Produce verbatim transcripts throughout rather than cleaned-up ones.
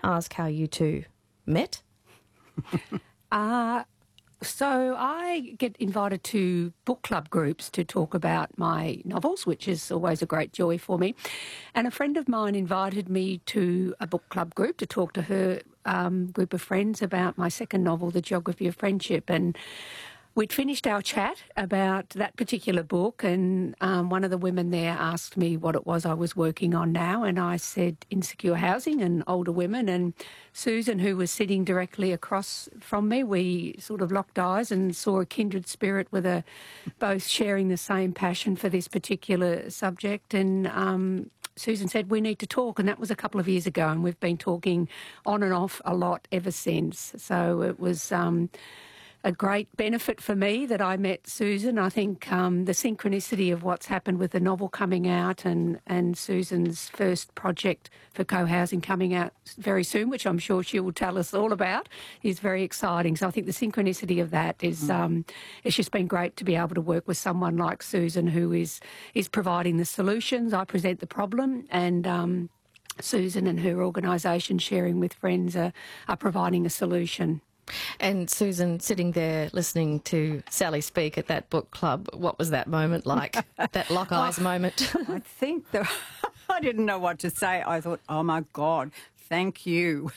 ask how you two met? uh, so I get invited to book club groups to talk about my novels, which is always a great joy for me. And a friend of mine invited me to a book club group to talk to her um, group of friends about my second novel, The Geography of Friendship. And we'd finished our chat about that particular book, and um, one of the women there asked me what it was I was working on now, and I said insecure housing and older women. And Susan, who was sitting directly across from me, we sort of locked eyes and saw a kindred spirit with a both sharing the same passion for this particular subject. And um, Susan said, we need to talk, and that was a couple of years ago, and we've been talking on and off a lot ever since. So it was Um, a great benefit for me that I met Susan. I think um, the synchronicity of what's happened with the novel coming out and, and Susan's first project for co-housing coming out very soon, which I'm sure she will tell us all about, is very exciting. So I think the synchronicity of that is mm. um, it's just been great to be able to work with someone like Susan, who is is providing the solutions. I present the problem, and um, Susan and her organisation, Sharing with Friends, are, are providing a solution. And Susan, sitting there listening to Sally speak at that book club, what was that moment like, that lock eyes oh, moment? I think that I didn't know what to say. I thought, oh, my God, thank you.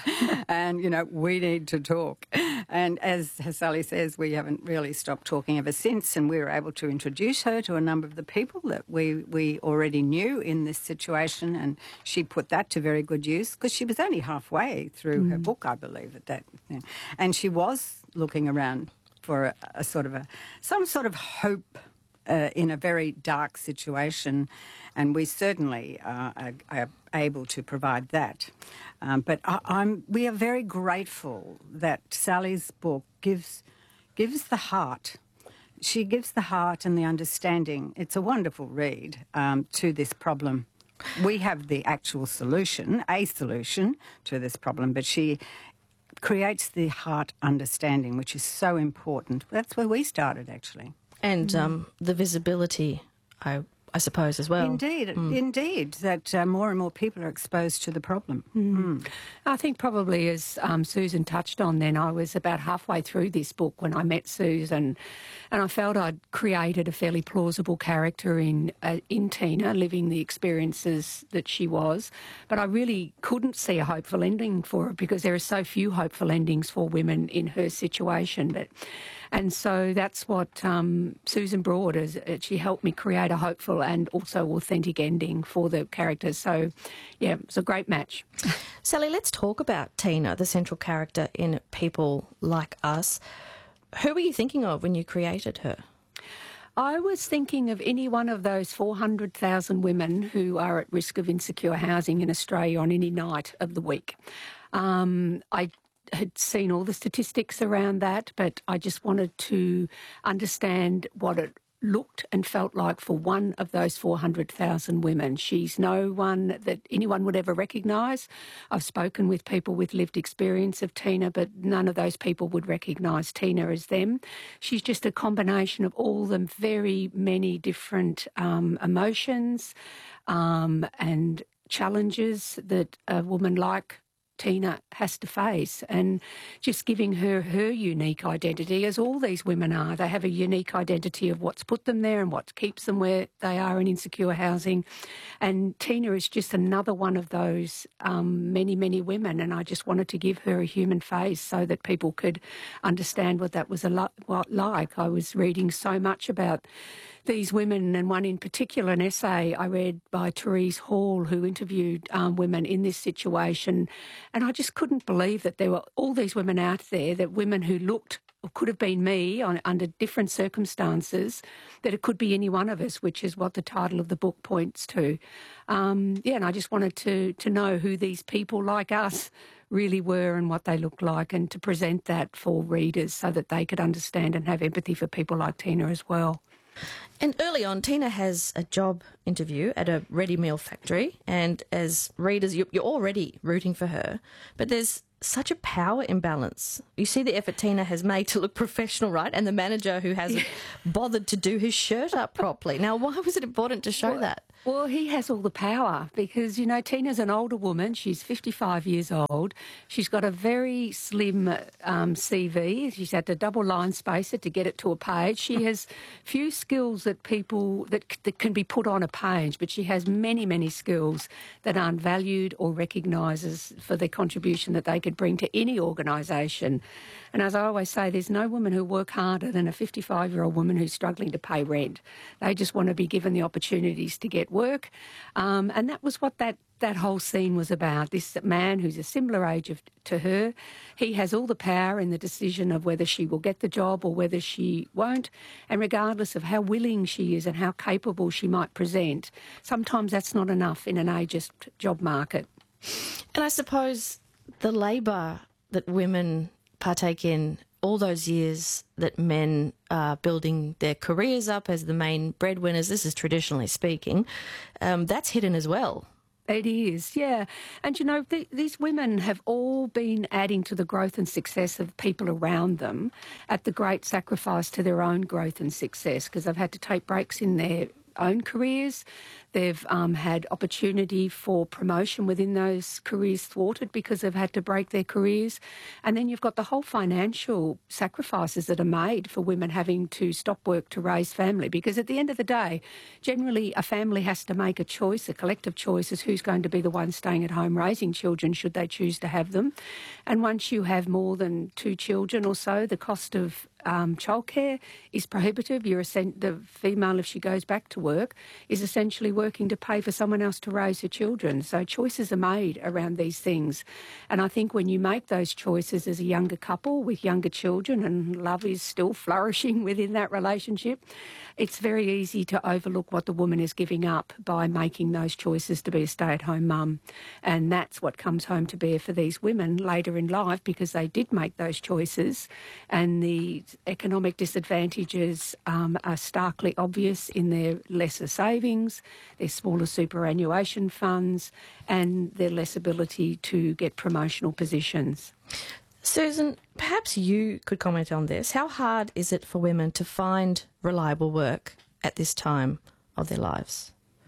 And, you know, we need to talk. And as Sally says, we haven't really stopped talking ever since, and we were able to introduce her to a number of the people that we, we already knew in this situation, and she put that to very good use because she was only halfway through mm. her book, I believe, at that. You know, and she was looking around for a, a sort of a some sort of hope uh, in a very dark situation, and we certainly uh, are, are able to provide that. Um, but I, I'm, we are very grateful that Sally's book gives gives the heart. She gives the heart and the understanding. It's a wonderful read um, to this problem. We have the actual solution, a solution to this problem, but she creates the heart understanding, which is so important. That's where we started, actually. And mm. um, the visibility, I I suppose, as well. Indeed, mm. indeed, that uh, more and more people are exposed to the problem. Mm. Mm. I think probably, as um, Susan touched on then, I was about halfway through this book when I met Susan, and I felt I'd created a fairly plausible character in uh, in Tina, living the experiences that she was, but I really couldn't see a hopeful ending for her because there are so few hopeful endings for women in her situation. But And so that's what um, Susan brought, is she helped me create a hopeful and also authentic ending for the characters. So, yeah, it's a great match. Sally, let's talk about Tina, the central character in People Like Us. Who were you thinking of when you created her? I was thinking of any one of those four hundred thousand women who are at risk of insecure housing in Australia on any night of the week. Um, I had seen all the statistics around that, but I just wanted to understand what it looked and felt like for one of those four hundred thousand women. She's no one that anyone would ever recognise. I've spoken with people with lived experience of Tina, but none of those people would recognise Tina as them. She's just a combination of all the very many different um, emotions um, and challenges that a woman like Tina has to face, and just giving her her unique identity, as all these women are. They have a unique identity of what's put them there and what keeps them where they are in insecure housing. And Tina is just another one of those um, many, many women, and I just wanted to give her a human face so that people could understand what that was a lo- what like. I was reading so much about these women, and one in particular, an essay I read by Therese Hall, who interviewed um, women in this situation, and I just couldn't believe that there were all these women out there, that women who looked or could have been me on, under different circumstances, that it could be any one of us, which is what the title of the book points to. Um, yeah, and I just wanted to to know who these people like us really were and what they looked like, and to present that for readers so that they could understand and have empathy for people like Tina as well. And early on, Tina has a job interview at a ready meal factory, and as readers, you're already rooting for her, but there's such a power imbalance. You see the effort Tina has made to look professional, right? And the manager who hasn't bothered to do his shirt up properly. Now, why was it important to show well, that? Well, he has all the power because, you know, Tina's an older woman. She's fifty-five years old. She's got a very slim um, C V. She's had to double line space it to get it to a page. She has few skills that people that, that can be put on a page, but she has many, many skills that aren't valued or recognised for their contribution that they could bring to any organisation. And as I always say, there's no woman who work harder than a fifty-five-year-old woman who's struggling to pay rent. They just want to be given the opportunities to get work. Um, and that was what that, that whole scene was about. This man who's a similar age of, to her, he has all the power in the decision of whether she will get the job or whether she won't. And regardless of how willing she is and how capable she might present, sometimes that's not enough in an ageist job market. And I suppose the labour that women partake in all those years that men are building their careers up as the main breadwinners, this is traditionally speaking, um, that's hidden as well. It is, yeah. And, you know, th- these women have all been adding to the growth and success of people around them at the great sacrifice to their own growth and success because they've had to take breaks in their own careers. They've um, had opportunity for promotion within those careers thwarted because they've had to break their careers. And then you've got the whole financial sacrifices that are made for women having to stop work to raise family because at the end of the day, generally a family has to make a choice, a collective choice as who's going to be the one staying at home raising children should they choose to have them. And once you have more than two children or so, the cost of Um, childcare is prohibitive. You're essen- the female, if she goes back to work, is essentially working to pay for someone else to raise her children. So choices are made around these things. And I think when you make those choices as a younger couple with younger children and love is still flourishing within that relationship, it's very easy to overlook what the woman is giving up by making those choices to be a stay-at-home mum. And that's what comes home to bear for these women later in life because they did make those choices and the economic disadvantages um, are starkly obvious in their lesser savings, their smaller superannuation funds and their less ability to get promotional positions. Susan, perhaps you could comment on this. How hard is it for women to find reliable work at this time of their lives?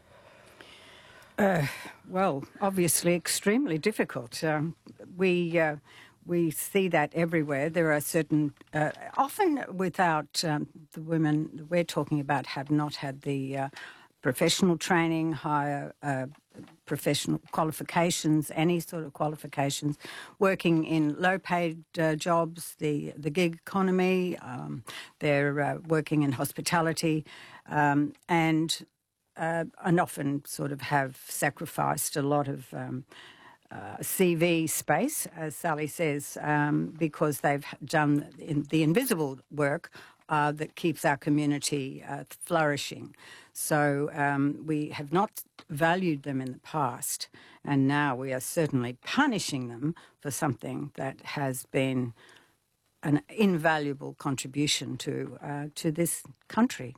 Uh, well, obviously extremely difficult. Um, we... Uh, We see that everywhere. There are certain, uh, often without um, the women that we're talking about have not had the uh, professional training, higher uh, professional qualifications, any sort of qualifications, working in low-paid uh, jobs, the, the gig economy, um, they're uh, working in hospitality, um, and, uh, and often sort of have sacrificed a lot of um, Uh, C V space, as Sally says, um, because they've done in the invisible work uh, that keeps our community uh, flourishing. So um, we have not valued them in the past, and now we are certainly punishing them for something that has been an invaluable contribution to uh, to this country.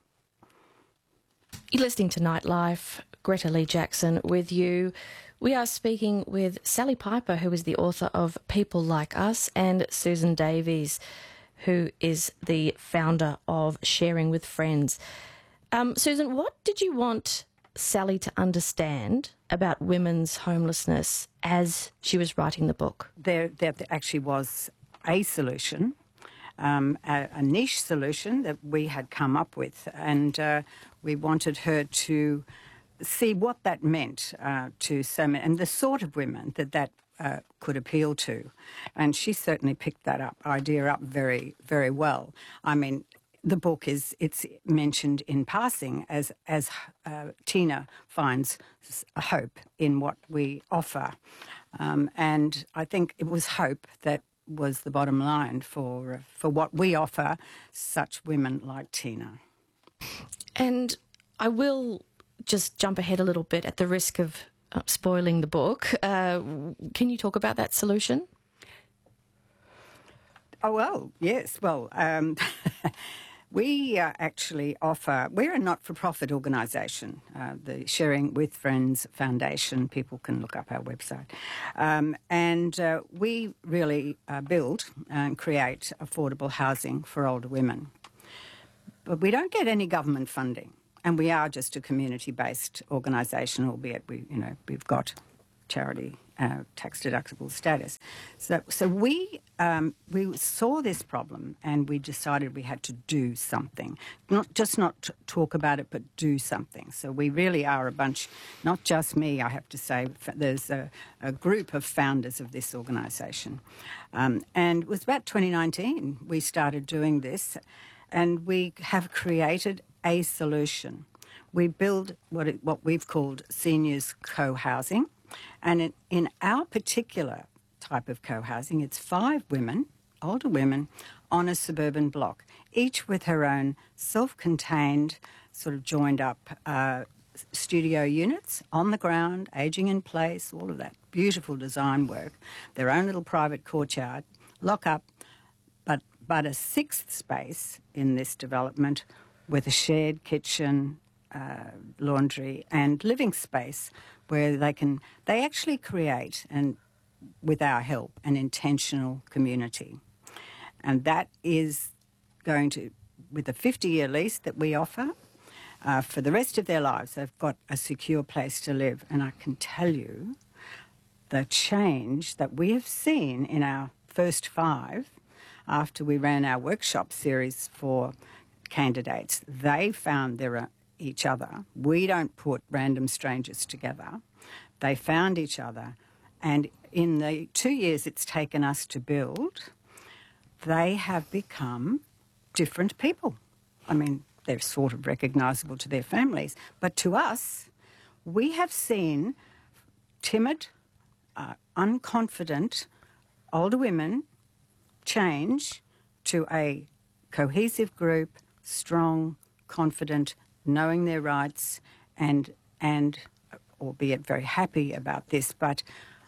You're listening to Nightlife. Greta Lee Jackson with you. We are speaking with Sally Piper, who is the author of People Like Us, and Susan Davies, who is the founder of Sharing with Friends. Um, Susan, what did you want Sally to understand about women's homelessness as she was writing the book? There, there actually was a solution, um, a, a niche solution that we had come up with, and uh, we wanted her to see what that meant uh, to so many, and the sort of women that that uh, could appeal to. And she certainly picked that up idea up very, very well. I mean, the book is, it's mentioned in passing as, as uh, Tina finds a hope in what we offer. Um, and I think it was hope that was the bottom line for, uh, for what we offer such women like Tina. And I will just jump ahead a little bit at the risk of uh, spoiling the book. Uh, can you talk about that solution? Oh, well, yes. Well, um, we uh, actually offer, we're a not-for-profit organisation, uh, the Sharing with Friends Foundation. People can look up our website. Um, and uh, we really uh, build and create affordable housing for older women. But we don't get any government funding. and we are just a community-based organisation, albeit we, you know, we've got charity uh, tax-deductible status. So, so we um, we saw this problem, and we decided we had to do something, not just not t- talk about it, but do something. So we really are a bunch, not just me, I have to say. There's a, a group of founders of this organisation, um, and it was about twenty nineteen we started doing this, and we have created a solution. We build what it, what we've called seniors co-housing. And in, in our particular type of co-housing, it's five women, older women, on a suburban block, each with her own self-contained, sort of joined-up uh, studio units on the ground, ageing in place, all of that beautiful design work, their own little private courtyard, lock up, but, but a sixth space in this development with a shared kitchen, uh, laundry and living space where they can, they actually create, and with our help, an intentional community. And that is going to, with a fifty-year lease that we offer, uh, for the rest of their lives, they've got a secure place to live. And I can tell you the change that we have seen in our first five, after we ran our workshop series for candidates, they found their each other. We don't put random strangers together. They found each other, and in the two years it's taken us to build, they have become different people. I mean, they're sort of recognisable to their families, but to us, we have seen timid, uh, unconfident older women change to a cohesive group, strong, confident, knowing their rights, and and albeit very happy about this, but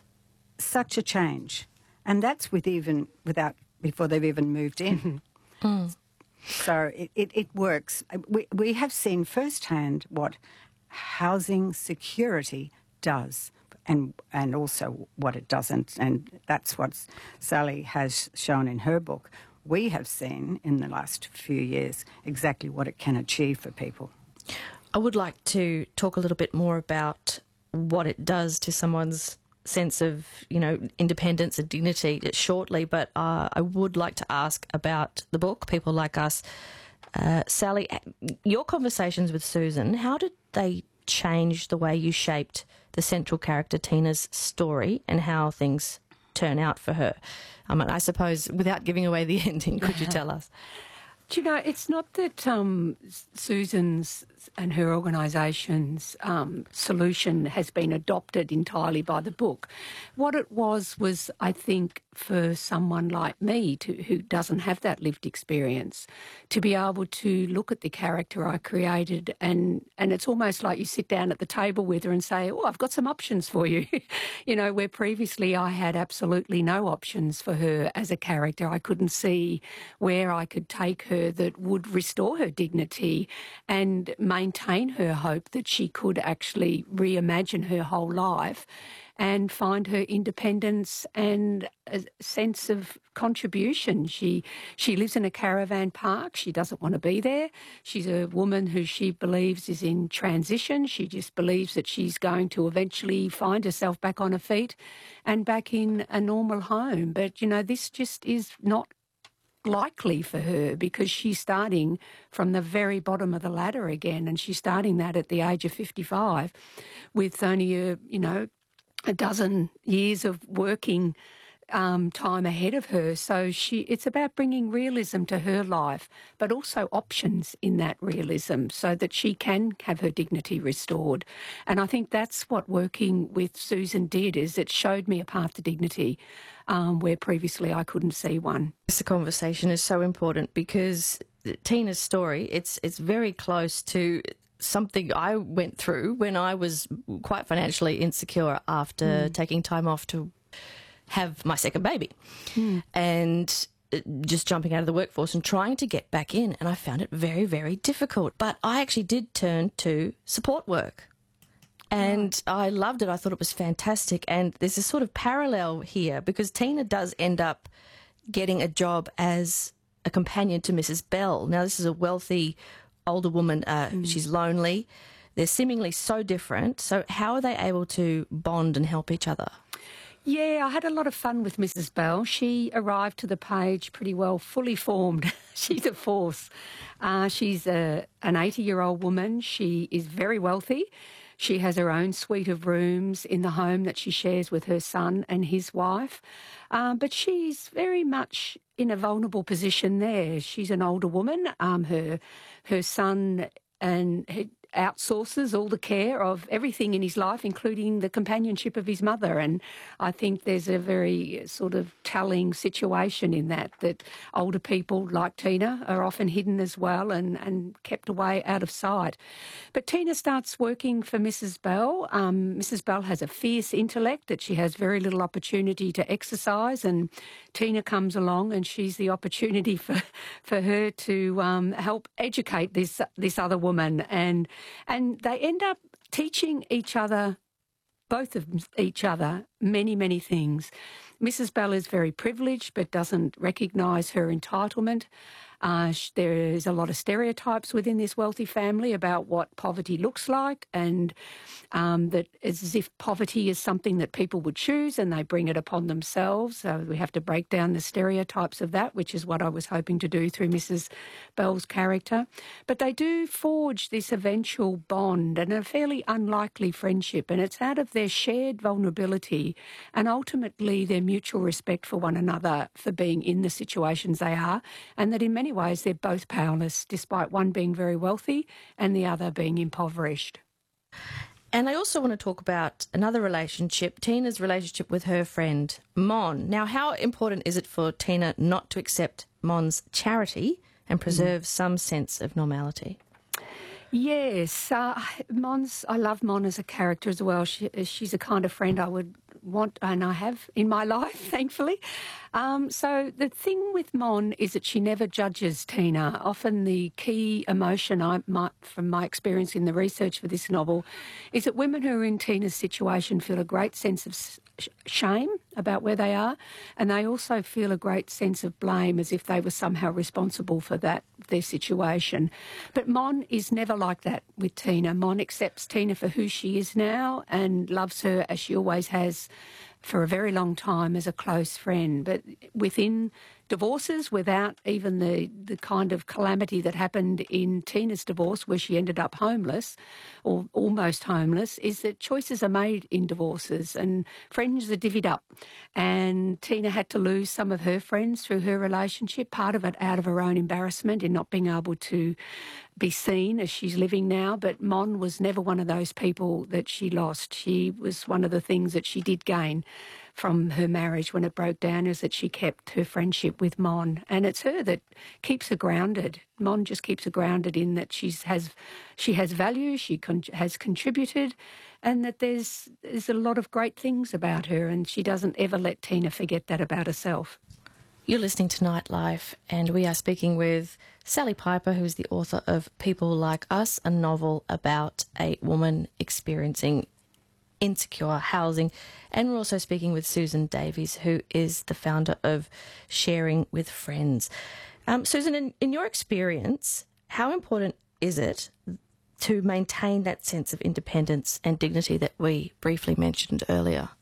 such a change. And that's with even without before they've even moved in. Mm. So it, it, it works. We, we have seen firsthand what housing security does, and and also what it doesn't. And that's what Sally has shown in her book. We have seen in the last few years exactly what it can achieve for people. I would like to talk a little bit more about what it does to someone's sense of, you know, independence and dignity shortly, but uh, I would like to ask about the book, People Like Us. Uh, Sally, your conversations with Susan, how did they change the way you shaped the central character Tina's story and how things turn out for her? I mean, I suppose, without giving away the ending, could you tell us? Do you know, it's not that um, Susan's and her organisation's um, solution has been adopted entirely by the book. What it was was, I think, for someone like me to, who doesn't have that lived experience, to be able to look at the character I created, and, and it's almost like you sit down at the table with her and say, oh, I've got some options for you. You know, where previously I had absolutely no options for her as a character. I couldn't see where I could take her that would restore her dignity and maintain her hope that she could actually reimagine her whole life and find her independence and a sense of contribution. She she lives in a caravan park. She doesn't want to be there. She's a woman who she believes is in transition. She just believes that she's going to eventually find herself back on her feet and back in a normal home. But, you know, this just is not likely for her because she's starting from the very bottom of the ladder again, and she's starting that at the age of fifty-five with only a, you know, a dozen years of working um, time ahead of her. So she, it's about bringing realism to her life, but also options in that realism so that she can have her dignity restored. And I think that's what working with Susan did, is it showed me a path to dignity um, where previously I couldn't see one. This conversation is so important because Tina's story, it's it's very close to something I went through when I was quite financially insecure after mm. taking time off to have my second baby mm. and just jumping out of the workforce and trying to get back in. And I found it very, very difficult. But I actually did turn to support work. And right. I loved it. I thought it was fantastic. And there's a sort of parallel here because Tina does end up getting a job as a companion to Missus Bell. Now, this is a wealthy older woman, uh, mm. she's lonely. They're seemingly so different. So how are they able to bond and help each other? Yeah, I had a lot of fun with Missus Bell. She arrived to the page pretty well fully formed. She's a force. Uh, she's a, an eighty-year-old woman. She is very wealthy. She has her own suite of rooms in the home that she shares with her son and his wife. Um, but she's very much in a vulnerable position there. She's an older woman. Um, her, her son and her, outsources all the care of everything in his life, including the companionship of his mother. And I think there's a very sort of telling situation in that, that older people like Tina are often hidden as well and, and kept away out of sight. But Tina starts working for Missus Bell. Um, Missus Bell has a fierce intellect that she has very little opportunity to exercise, and Tina comes along and she's the opportunity for, for her to um, help educate this, this other woman. And And they end up teaching each other, both of each other, many, many things. Missus Bell is very privileged but doesn't recognise her entitlement. Uh, there is a lot of stereotypes within this wealthy family about what poverty looks like, and um, that it's as if poverty is something that people would choose and they bring it upon themselves. So we have to break down the stereotypes of that, which is what I was hoping to do through Missus Bell's character. But they do forge this eventual bond and a fairly unlikely friendship, and it's out of their shared vulnerability and ultimately their mutual respect for one another for being in the situations they are, and that in many ways they're both powerless, despite one being very wealthy and the other being impoverished. And I also want to talk about another relationship, Tina's relationship with her friend, Mon. Now, how important is it for Tina not to accept Mon's charity and preserve mm. some sense of normality? Yes, uh, Mon's, I love Mon as a character as well. She, she's a kind of friend I would want, and I have in my life, thankfully. Um, so the thing with Mon is that she never judges Tina. Often the key emotion, I might, from my experience in the research for this novel, is that women who are in Tina's situation feel a great sense of sh- shame about where they are, and they also feel a great sense of blame, as if they were somehow responsible for that, their situation. But Mon is never like that with Tina. Mon accepts Tina for who she is now and loves her as she always has for a very long time as a close friend. But within divorces, without even the, the kind of calamity that happened in Tina's divorce, where she ended up homeless or almost homeless, is that choices are made in divorces and friends are divvied up. And Tina had to lose some of her friends through her relationship, part of it out of her own embarrassment in not being able to be seen as she's living now. But Mon was never one of those people that she lost. She was one of the things that she did gain from her marriage when it broke down, is that she kept her friendship with Mon, and it's her that keeps her grounded. Mon just keeps her grounded in that she's has she has value, she con- has contributed, and that there's there's a lot of great things about her, and she doesn't ever let Tina forget that about herself. You're listening to Nightlife, and we are speaking with Sally Piper, who is the author of People Like Us, a novel about a woman experiencing insecure housing. And we're also speaking with Susan Davies, who is the founder of Sharing with Friends. Um, Susan, in, in your experience, how important is it to maintain that sense of independence and dignity that we briefly mentioned earlier?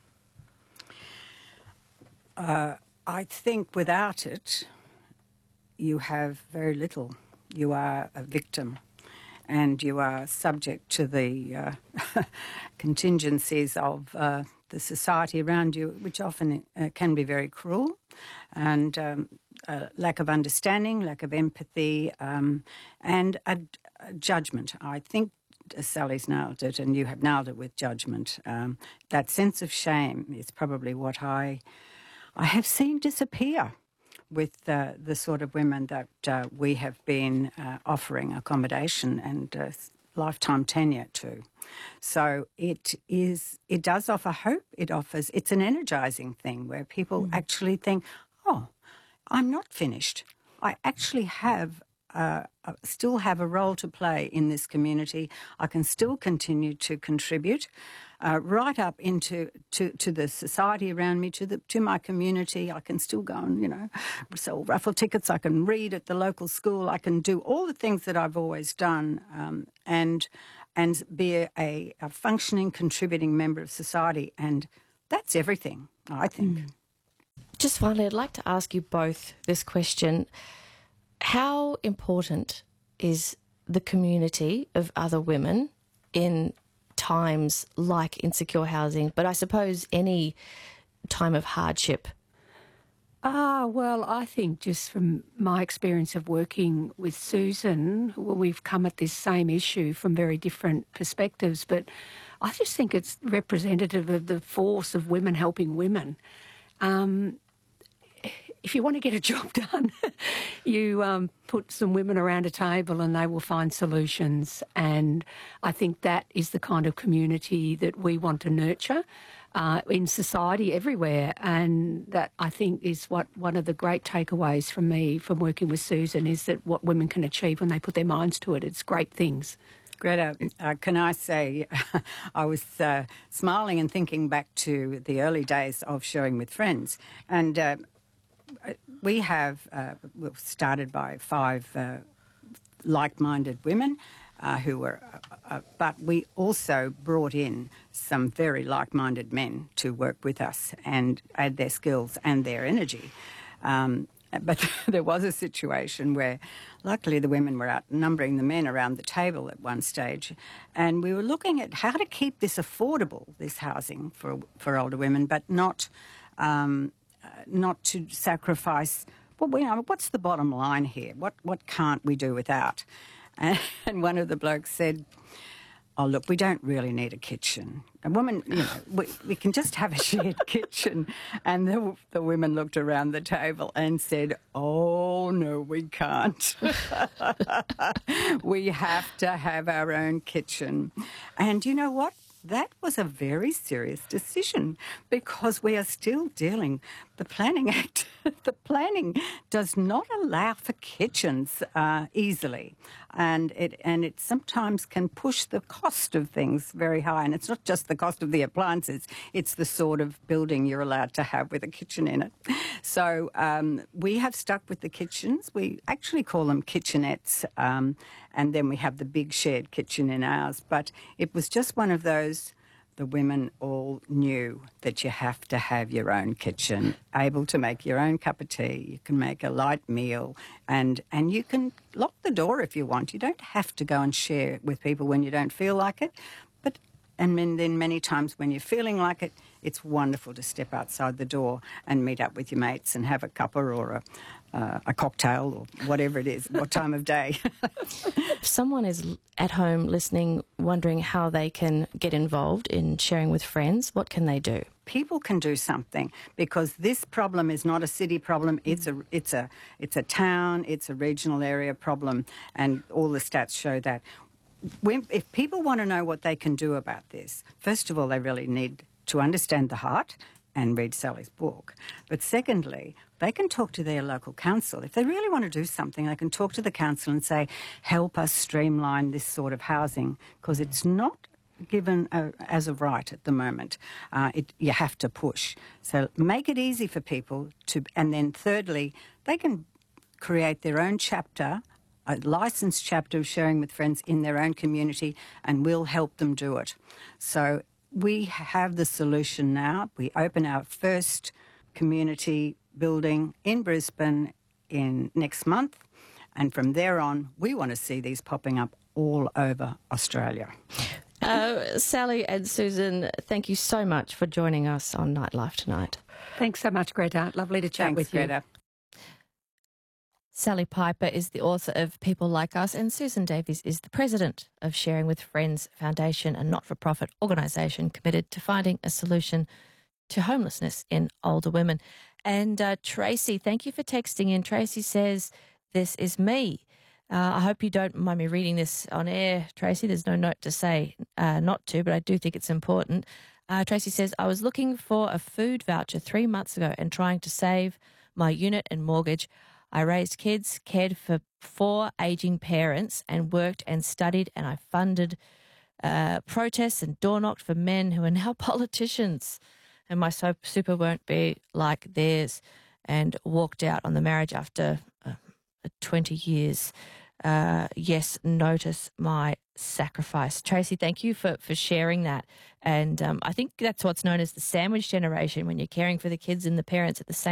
Uh, I think without it, you have very little. You are a victim, and you are subject to the uh, contingencies of uh, the society around you, which often uh, can be very cruel, and um, uh, lack of understanding, lack of empathy, um, and a, a judgment. I think Sally's nailed it, and you have nailed it with judgment. Um, that sense of shame is probably what I, I have seen disappear with uh, the sort of women that uh, we have been uh, offering accommodation and uh, lifetime tenure to. So it is, it does offer hope. It offers, it's an energising thing where people mm. actually think, oh, I'm not finished. I actually have, uh, still have a role to play in this community. I can still continue to contribute. uh, right up into to, to the society around me, to the to my community. I can still go and, you know, sell raffle tickets. I can read at the local school. I can do all the things that I've always done, um, and and be a, a, a functioning, contributing member of society. And that's everything, I think. Mm. Just finally, I'd like to ask you both this question. How important is the community of other women in times like insecure housing, but I suppose any time of hardship? Ah, well, I think just from my experience of working with Susan, well, we've come at this same issue from very different perspectives, but I just think it's representative of the force of women helping women. Um, if you want to get a job done, you um, put some women around a table and they will find solutions. And I think that is the kind of community that we want to nurture uh, in society everywhere. And that, I think, is what one of the great takeaways from me from working with Susan is that what women can achieve when they put their minds to it, it's great things. Greta, uh, can I say, I was uh, smiling and thinking back to the early days of Sharing with Friends. And uh, we have, uh, we were started by five uh, like-minded women uh, who were, uh, uh, but we also brought in some very like-minded men to work with us and add their skills and their energy. Um, But there was a situation where, luckily, the women were outnumbering the men around the table at one stage, and we were looking at how to keep this affordable, this housing for for older women, but not um, uh, not to sacrifice. Well, we know, what's the bottom line here? What what can't we do without? And, and one of the blokes said, "Oh, look, we don't really need a kitchen. A woman, you know, we, we can just have a shared kitchen." And the, the women looked around the table and said, "Oh, no, we can't. We have to have our own kitchen." And you know what? That was a very serious decision because we are still dealing, the Planning Act, the planning does not allow for kitchens uh, easily. And it and it sometimes can push the cost of things very high. And it's not just the cost of the appliances, it's the sort of building you're allowed to have with a kitchen in it. So um, we have stuck with the kitchens. We actually call them kitchenettes. Um, and then we have the big shared kitchen in ours. But it was just one of those, the women all knew that you have to have your own kitchen, able to make your own cup of tea. You can make a light meal and, and you can lock the door if you want. You don't have to go and share with people when you don't feel like it. But and then many times when you're feeling like it, it's wonderful to step outside the door and meet up with your mates and have a cuppa or a, uh, a cocktail or whatever it is, what time of day. If someone is at home listening, wondering how they can get involved in Sharing with Friends, what can they do? People can do something because this problem is not a city problem. It's a it's a it's a town, it's a regional area problem, and all the stats show that. When, if people want to know what they can do about this, first of all, they really need to understand the heart and read Sally's book. But secondly, they can talk to their local council. If they really want to do something, they can talk to the council and say, help us streamline this sort of housing, because it's not given uh, as a right at the moment. Uh, it, you have to push. So make it easy for people to... And then thirdly, they can create their own chapter, a licensed chapter of Sharing with Friends in their own community, and we'll help them do it. So we have the solution now. We open our first community building in Brisbane in next month, and from there on, we want to see these popping up all over Australia. Uh, Sally and Susan, thank you so much for joining us on Nightlife tonight. Thanks so much, Greta. Lovely to chat Thanks, with you. Greta. Sally Piper is the author of People Like Us, and Susan Davies is the president of Sharing with Friends Foundation, a not-for-profit organisation committed to finding a solution to homelessness in older women. And uh, Tracy, thank you for texting in. Tracy says, this is me. Uh, I hope you don't mind me reading this on air, Tracy. There's no note to say uh, not to, but I do think it's important. Uh, Tracy says, I was looking for a food voucher three months ago and trying to save my unit and mortgage. I raised kids, cared for four ageing parents, and worked and studied, and I funded uh, protests and door knocked for men who are now politicians. And my so- super won't be like theirs, and walked out on the marriage after uh, twenty years. Uh, yes, notice my sacrifice. Tracy, thank you for, for sharing that. And um, I think that's what's known as the sandwich generation, when you're caring for the kids and the parents at the same